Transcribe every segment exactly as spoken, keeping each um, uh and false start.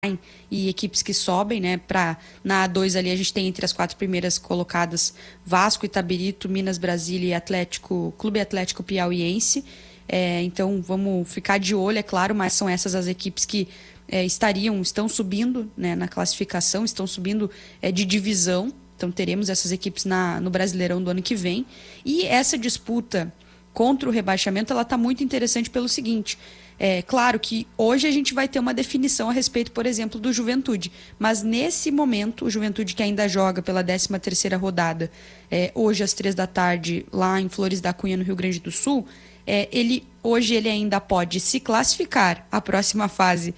e equipes que sobem, né? Pra, na A dois ali a gente tem entre as quatro primeiras colocadas Vasco, Itabirito, Minas Brasília e Atlético, Clube Atlético Piauiense. É, então vamos ficar de olho, é claro, mas são essas as equipes que é, estariam, estão subindo, né, na classificação, estão subindo é, de divisão. Então teremos essas equipes na, no Brasileirão do ano que vem. E essa disputa contra o rebaixamento, ela está muito interessante pelo seguinte: é claro que hoje a gente vai ter uma definição a respeito, por exemplo, do Juventude, mas nesse momento, o Juventude que ainda joga pela décima terceira rodada, é, hoje às três da tarde, lá em Flores da Cunha, no Rio Grande do Sul, é, ele, hoje ele ainda pode se classificar à próxima fase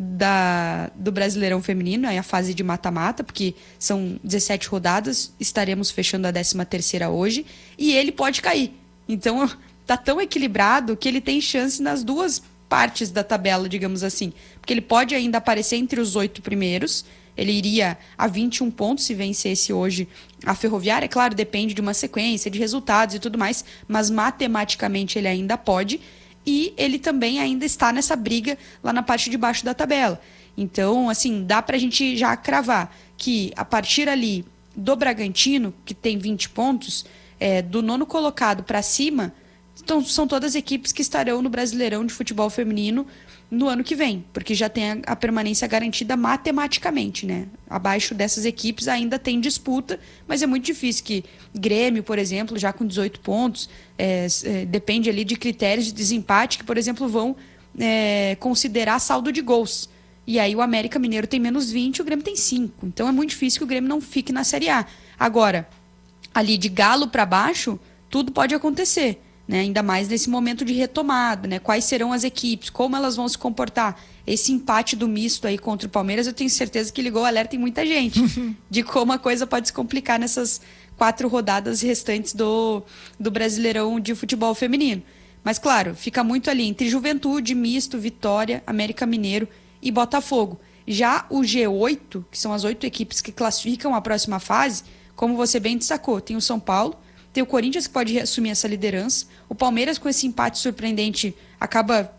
da, do Brasileirão Feminino, é a fase de mata-mata, porque são dezessete rodadas, estaremos fechando a décima terceira hoje, e ele pode cair. Então, tá tão equilibrado que ele tem chance nas duas partes da tabela, digamos assim. Porque ele pode ainda aparecer entre os oito primeiros, ele iria a vinte e um pontos se vencesse hoje a Ferroviária. É claro, depende de uma sequência, de resultados e tudo mais, mas matematicamente ele ainda pode, e ele também ainda está nessa briga lá na parte de baixo da tabela. Então, assim, dá pra gente já cravar que a partir ali do Bragantino, que tem vinte pontos, É, do nono colocado para cima, então, são todas equipes que estarão no Brasileirão de Futebol Feminino no ano que vem, porque já tem a, a permanência garantida matematicamente, né? Abaixo dessas equipes ainda tem disputa, mas é muito difícil que Grêmio, por exemplo, já com dezoito pontos, é, é, depende ali de critérios de desempate que, por exemplo, vão é, considerar saldo de gols. E aí o América Mineiro tem menos vinte e o Grêmio tem cinco. Então é muito difícil que o Grêmio não fique na Série A. Agora, ali de Galo para baixo, tudo pode acontecer, né? Ainda mais nesse momento de retomada, né? Quais serão as equipes, como elas vão se comportar. Esse empate do misto aí contra o Palmeiras, eu tenho certeza que ligou o alerta em muita gente, de como a coisa pode se complicar nessas quatro rodadas restantes do, do Brasileirão de Futebol Feminino. Mas, claro, fica muito ali entre Juventude, Misto, Vitória, América Mineiro e Botafogo. Já o G oito, que são as oito equipes que classificam a próxima fase, como você bem destacou, tem o São Paulo, tem o Corinthians que pode assumir essa liderança, o Palmeiras com esse empate surpreendente acaba,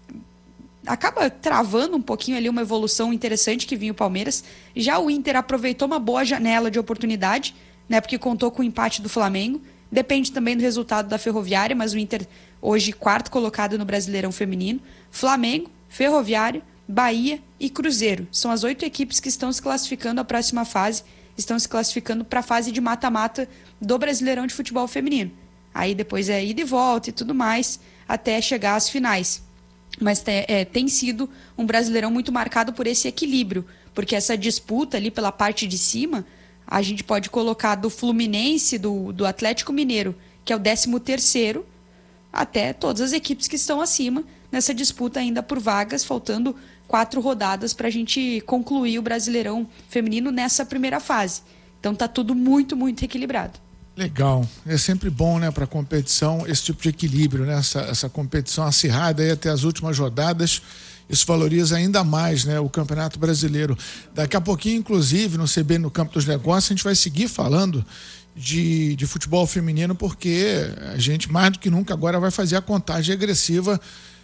acaba travando um pouquinho ali uma evolução interessante que vinha o Palmeiras. Já o Inter aproveitou uma boa janela de oportunidade, né, porque contou com o empate do Flamengo, depende também do resultado da Ferroviária, mas o Inter hoje quarto colocado no Brasileirão Feminino. Flamengo, Ferroviária, Bahia e Cruzeiro, são as oito equipes que estão se classificando à próxima fase, estão se classificando para a fase de mata-mata do Brasileirão de Futebol Feminino. Aí depois é ida e volta e tudo mais, até chegar às finais. Mas é, tem sido um Brasileirão muito marcado por esse equilíbrio, porque essa disputa ali pela parte de cima, a gente pode colocar do Fluminense, do, do Atlético Mineiro, que é o décimo terceiro, até todas as equipes que estão acima, nessa disputa ainda por vagas, faltando quatro rodadas para a gente concluir o Brasileirão Feminino nessa primeira fase. Então tá tudo muito, muito equilibrado. Legal, é sempre bom, né, para competição, esse tipo de equilíbrio, né, essa, essa competição acirrada aí até as últimas rodadas. Isso valoriza ainda mais, né, o Campeonato Brasileiro. Daqui a pouquinho, inclusive, no C B, no Campo dos Negócios, a gente vai seguir falando de, de futebol feminino, porque a gente, mais do que nunca, agora vai fazer a contagem regressiva.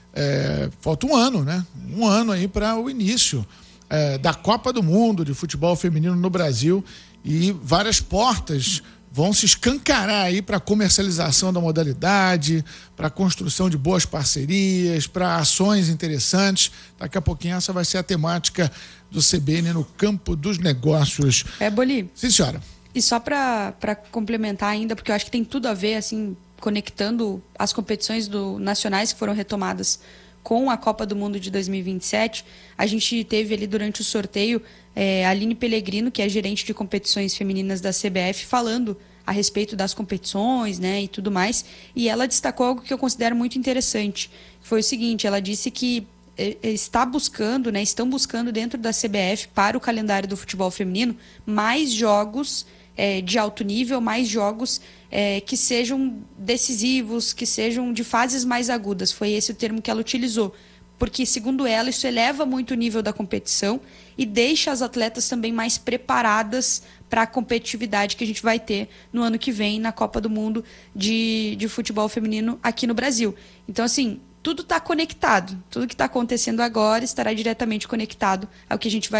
É, falta um ano, né? Um ano aí para o início é, da Copa do Mundo de futebol feminino no Brasil, e várias portas vão se escancarar aí para a comercialização da modalidade, para a construção de boas parcerias, para ações interessantes. Daqui a pouquinho essa vai ser a temática do C B N no Campo dos Negócios. É, Boli. Sim, senhora. E só para para complementar ainda, porque eu acho que tem tudo a ver, assim, conectando as competições do, nacionais que foram retomadas com a Copa do Mundo de dois mil e vinte e sete, a gente teve ali durante o sorteio é, a Aline Pellegrino, que é gerente de competições femininas da C B F, falando a respeito das competições, né, e tudo mais, e ela destacou algo que eu considero muito interessante. Foi o seguinte: ela disse que é, está buscando, né, estão buscando dentro da C B F, para o calendário do futebol feminino, mais jogos é, de alto nível, mais jogos É, que sejam decisivos, que sejam de fases mais agudas. Foi esse o termo que ela utilizou. Porque, segundo ela, isso eleva muito o nível da competição e deixa as atletas também mais preparadas para a competitividade que a gente vai ter no ano que vem na Copa do Mundo de, de futebol feminino aqui no Brasil. Então, assim, tudo está conectado. Tudo que está acontecendo agora estará diretamente conectado ao que a gente vai